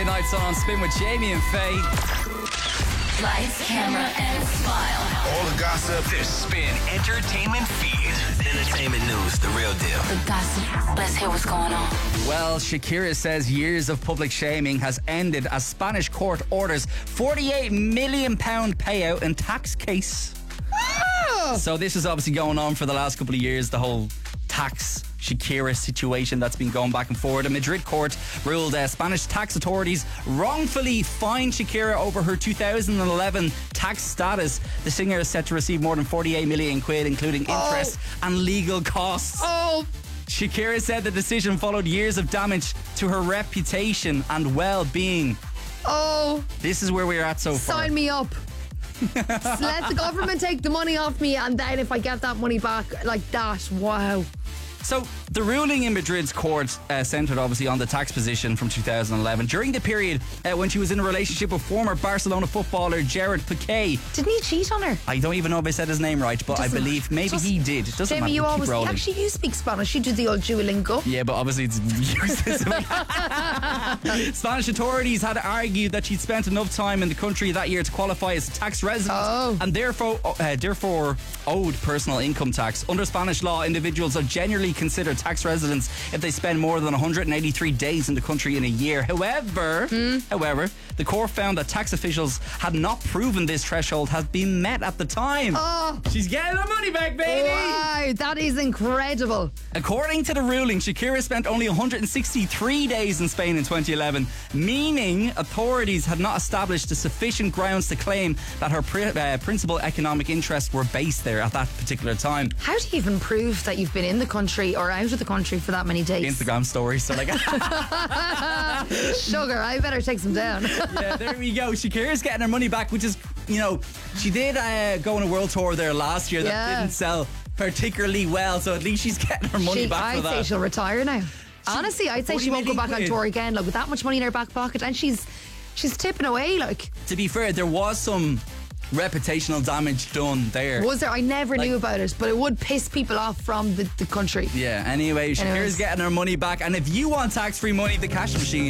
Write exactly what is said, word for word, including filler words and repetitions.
Midnight Sun on Spin with Jamie and Faye. Lights, camera, and smile. All the gossip. The Spin Entertainment Feed. Entertainment news, the real deal. The gossip. Let's hear what's going on. Well, Shakira says years of public shaming has ended as Spanish court orders forty-eight million pounds payout in tax case. Oh. So this is obviously going on for the last couple of years, the whole tax Shakira situation that's been going back and forward. A Madrid court ruled uh, Spanish tax authorities wrongfully fined Shakira over her two thousand eleven tax status. The singer is set to receive more than forty-eight million quid, including interest oh. and legal costs. Oh. Shakira said the decision followed years of damage to her reputation and well-being. Oh. This is where we're at so far. Sign me up. Let the government take the money off me, and then if I get that money back like that, wow. So the ruling in Madrid's court uh, centred obviously on the tax position from two thousand eleven during the period uh, when she was in a relationship with former Barcelona footballer Gerard Piqué. Didn't he cheat on her? I don't even know if I said his name right, but I Doesn't believe matter. maybe Just- he did. It doesn't Jamie, matter. you Keep always rolling. actually you speak Spanish. You do the old Duolingo. Yeah, but obviously it's useless. Spanish authorities had argued that she'd spent enough time in the country that year to qualify as a tax resident Oh. and therefore uh, therefore owed personal income tax. Under Spanish law, individuals are generally considered tax residents if they spend more than one hundred eighty-three days in the country in a year. However, Mm. however, the court found that tax officials had not proven this threshold had been met at the time. Oh. She's getting her money back, baby! Wow, that is incredible. According to the ruling, Shakira spent only one hundred sixty-three days in Spain in twenty eleven, meaning authorities had not established the sufficient grounds to claim that her pri- uh, principal economic interests were based there at that particular time. How do you even prove that you've been in the country or out of the country for that many days? Instagram stories, so like, Sugar, I better take some down. yeah, there we go. Shakira's getting her money back, which is, you know, she did uh, go on a world tour there last year that Yeah. didn't sell particularly well, so at least she's getting her money She, back I'd for that. say she'll retire now. Honestly, I'd say she won't go back on quid. tour again. Like with that much money in her back pocket, and she's she's tipping away. Like, To be fair, there was some reputational damage done there. was there? I never Like- knew about it, but it would piss people off from the, the country. Yeah, anyway, Shakira's Anyways. getting her money back. And if you want tax-free money, the cash machine